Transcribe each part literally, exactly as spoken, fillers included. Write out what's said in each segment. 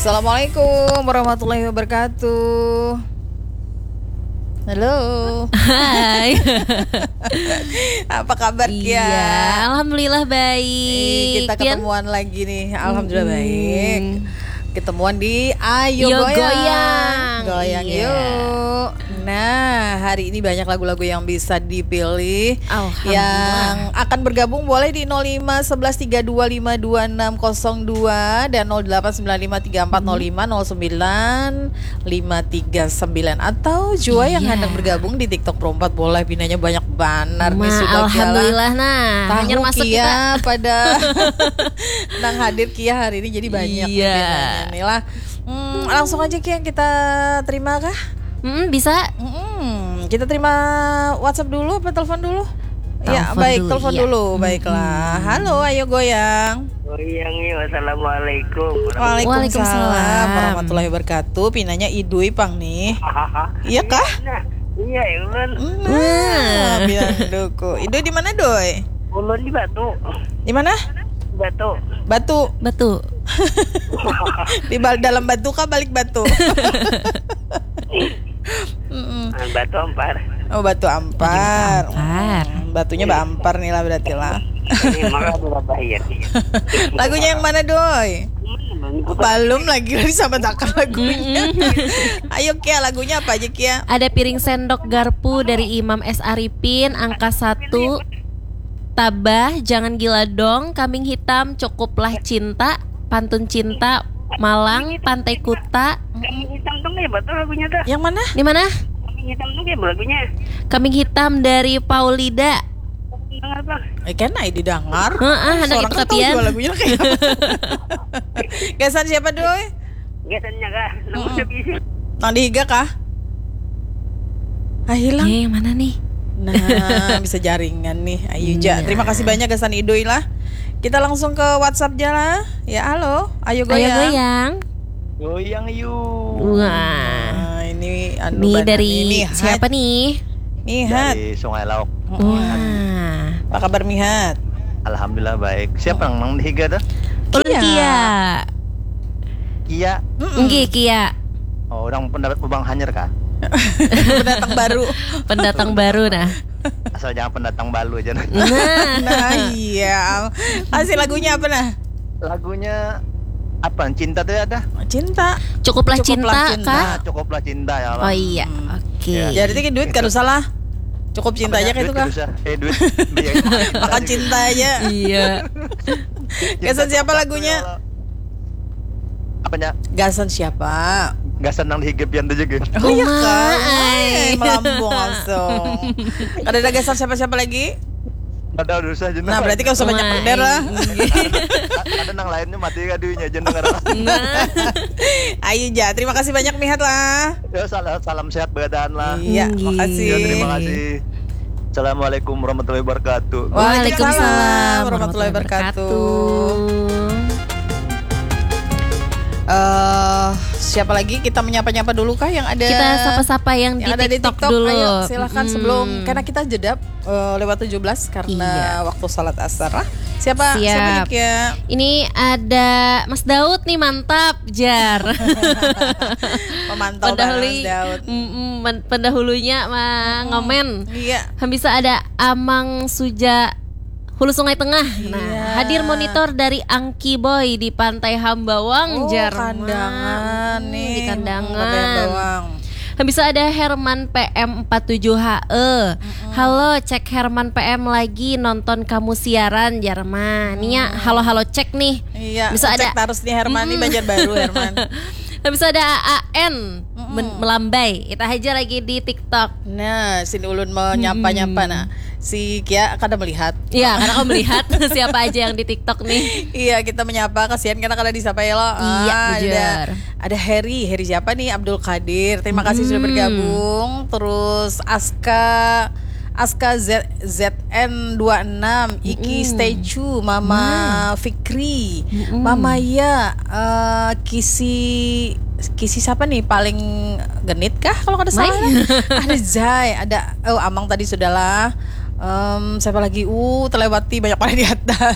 Assalamualaikum warahmatullahi wabarakatuh. Halo. Hai. Apa kabar Kia? Iya, alhamdulillah baik. Kita ketemuan Pian? lagi nih. Alhamdulillah hmm. baik. Ketemuan di Ayo Yo Goyang. Goyang. Goyang iya. yuk. Nah, hari ini banyak lagu-lagu yang bisa dipilih. Yang akan bergabung boleh di nol lima satu satu tiga dua lima dua enam nol dua dan nol delapan sembilan lima tiga empat nol lima nol sembilan lima tiga sembilan. Atau Jua iya. yang hendak bergabung di TikTok Pro empat boleh, pinanya banyak banar nih sudah. Alhamdulillah nah. Tahu masuk Kia kita. pada nang hadir Kia hari ini jadi banyak. Iya. Nih lah. Hmm, langsung aja Kia kita terima kah? Hmm, bisa. Hmm, kita terima WhatsApp dulu apa telepon dulu? Telepon ya, baik, dulu, telepon iya. dulu. Baiklah. Hmm. Halo, Ayo Goyang. Goyang yuk. Assalamualaikum. Waalaikumsalam warahmatullahi wabarakatuh. Pinanya Idui Pang nih. Iya kah? Iya, Ulun. Nah, bilang duku. Idui di mana, Doi? Ulun di Batu. Di mana? Batu. Batu. Batu. Di bal- dalam batu kah balik batu? Batu Ampar. Oh, Batu Ampar. Ampar. Hmm, batunya Mbak Ampar nih lah berarti lah. Lagunya yang mana, Doi? Belum lagi sama takkan lagunya. Ayo Kia, lagunya apa aja Kia? Ada Piring Sendok Garpu dari Imam S. Arifin, angka satu. Tabah, Jangan Gila Dong, Kambing Hitam, Cukuplah Cinta, Pantun Cinta, Malang, Pantai Kuta. Kambing Hitam tuh kayak betul lagunya tuh. Yang mana? Di mana? Kambing Hitam tuh kayak lagunya. Kambing Hitam dari Paulida. Dengar Bang. Eh kan ai didengar. Heeh, hendak itu kapian. Lagunya kayak apa? Gasan siapa, Doi? Gasannya kah? Nomornya bisa. Nang dihiga kah? Ah, hilang. Eh, yang mana nih? Nah, bisa jaringan nih. Ayo Ja, terima kasih banyak Gasan Idoi lah. Kita langsung ke WhatsApp aja lah. Ya, halo. Ayo Goyang. Ayo Goyang. Goyang yuk. Wah. Nah, ini anu Nih dari ini, siapa nih? Mihat. Dari Sungai Lauk. Wah. Apa kabar Mihat? Alhamdulillah baik. Siapa yang nang dihiga tuh? Ulun Kia. Kia. Nggih, Kia. Oh, orang pendapat Bang Hanyar kah? Pendatang baru. Pendatang baru nah. Asal jangan pendatang baru aja. Nah, nah iya. Kasih lagunya apa nah? Lagunya apa? Cinta tuh ada? Cinta. Cukuplah, Cukuplah cinta, cinta. kah? Nah, cukuplah cinta ya Allah. Oh iya. Hmm. Oke. Ya, jadi duit kan salah. Cukup cinta aja kayak itu kah? Eh duit. Makan cinta aja. Iya. Gasan siapa lagunya? Apanya? Gasan siapa? Gasan nang dihigep yang tuh juga. Oh iya kan, Ay. melambung langsung. Ada gasan siapa-siapa lagi? Ada urusan aja. Nah berarti kau usah banyak pender lah. Ada nang lainnya mati kadunya aja denger. Ayo Ja, terima kasih banyak Mihat lah. Ya salam, salam sehat badan lah. Iya, makasih. Ya, terima kasih. Assalamualaikum warahmatullahi wabarakatuh. Waalaikumsalam warahmatullahi wabarakatuh. Uh, siapa lagi kita menyapa-nyapa dulu kah yang ada? Kita sapa-sapa yang, yang di, ada TikTok di TikTok dulu. Ayo silakan hmm. sebelum karena kita jeda uh, lewat tujuh belas karena iya. waktu salat asar. Siapa? Siap. Siapa nih ya? Ini ada Mas Daud nih, mantap Jar. Pemantau Pendahulu, Mas Daud. Mm, mm, pendahulunya mah ngomen. Iya. Bisa ada Amang Suja Hulu Sungai Tengah. Nah, iya. hadir monitor dari Angki Boy di Pantai Hambawang, oh, Jerman. Kandangan nih. Di Kandangan. Hambawang. Bisa ada Herman P M empat tujuh H E. Mm-hmm. Halo, cek Herman P M lagi nonton kamu siaran Jerman. Nih ya, halo-halo cek nih. Iya. Bisa ada terus nih Herman nih Banjarbaru Herman. Bisa ada A N mm-hmm. melambai. Kita aja lagi di TikTok. Nah, sini ulun mau nyapa-nyapa nah. Si Kia kada melihat. Iya, karena kau melihat siapa aja yang di TikTok nih. Iya, kita menyapa, kasihan karena kada disapa ya lo. Iya, ah, ada, ada Harry, Harry siapa nih? Abdul Qadir. Terima kasih hmm. sudah bergabung. Terus Aska Aska Z, ZN dua puluh enam, Iki mm. Statue, Mama mm. Fikri, mm. Mama Ya, uh, Kisi Kisi siapa nih paling genit kah kalau kada salah? Ada Zai, ada oh Amang tadi sudahlah. Um, siapa lagi? Uh, terlewati banyak pada di atas.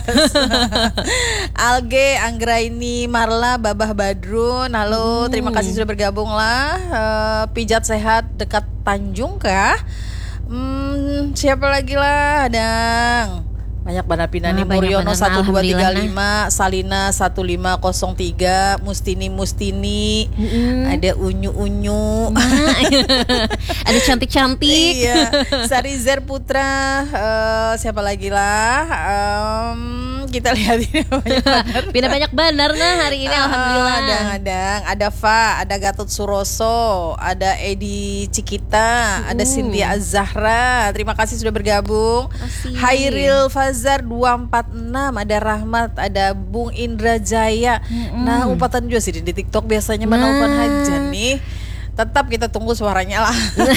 Alge, Anggraini, Marla, Babah Badrun. Halo, hmm. terima kasih sudah bergabung lah. Uh, pijat sehat dekat Tanjung kah? Hmm, siapa lagi lah? Adang. Banyak Bandar Pinani, nah, Muryono satu dua tiga lima, Salina satu lima nol tiga, Mustini Mustini, mm-hmm. ada Unyu Unyu, nah, ada cantik-cantik. Iya, Sarizer Putra, uh, siapa lagi lah? Um, kita lihat ini banyak bandar. Pindah banyak bandar nah hari ini, alhamdulillah. Ada ada ada Fa, ada Gatot Suroso, ada Edi Cikita, uh. ada Cynthia Azahra. Terima kasih sudah bergabung. Asik. Hairil Fazar dua empat enam, ada Rahmat, ada Bung Indra Jaya. Mm-hmm. Nah, umpatan juga sih di TikTok biasanya mana umpan hajan nih. Tetap kita tunggu suaranya lah.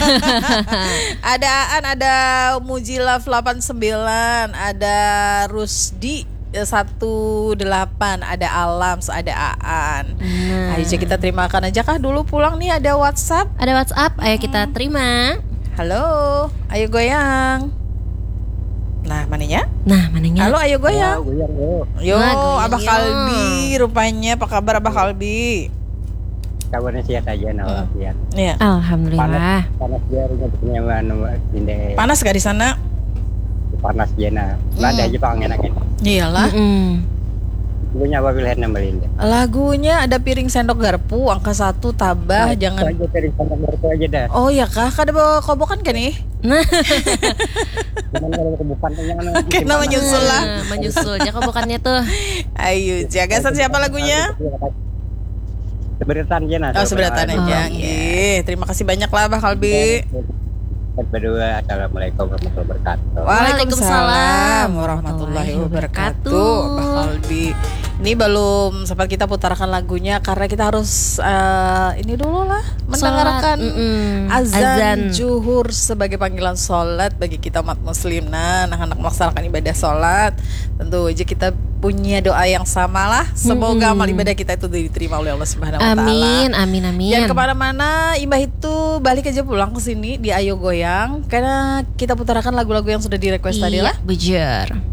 Ada Aan, ada Mujilaf delapan sembilan, ada Rusdi satu delapan, ada Alams, ada Aan. Hmm. Ayo kita terimakan aja kah dulu pulang nih, ada WhatsApp. Ada WhatsApp, ayo kita terima. Halo, ayo goyang. Nah, mananya? Nah, mananya? Halo, ayo goyang. Wow, goyang, yo. Yo, nah, Abah Kalbi rupanya. Apa kabar Abah Kalbi? Kabarnya sehat aja, nah, hmm. sehat. Iya. Alhamdulillah. Panas, panas biarnya punya mana Dinde. Panas gak di sana? Panas jena. Enggak ada aja Pak angin-angin. Iyalah. Mm-hmm. Lagunya apa pilihan nambelin? Lagunya ada Piring Sendok Garpu angka satu Tabah, nah, jangan aja Piring Sendok Garpu aja dah. Oh ya kah? Kada bawa kobokan kan nih? Nah. Jangan kalau kobokan jangan. Kena menyusul lah. Menyusul aja kobokannya tuh. Ayo, jaga siapa lagunya? Seberatan jena. Oh, seberatan aja. Oh, yeah. Terima kasih banyak lah Bah Kalbi. Berdua, assalamualaikum warahmatullahi wabarakatuh. Waalaikumsalam warahmatullahi wabarakatuh. Bah Kalbi. Ini belum sempat kita putarkan lagunya karena kita harus uh, ini dulu lah mendengarkan azan, azan zuhur sebagai panggilan sholat bagi kita umat muslim. Nah, anak-anak melaksanakan ibadah sholat, tentu aja kita punya doa yang sama lah. Semoga mm-hmm. amal ibadah kita itu diterima oleh Allah Subhanahu Wa Taala. Amin, amin, amin. Jangan kemana-mana, Imbah itu balik aja pulang ke sini di Ayo Goyang karena kita putarkan lagu-lagu yang sudah di request iya, tadi lah. Bejar.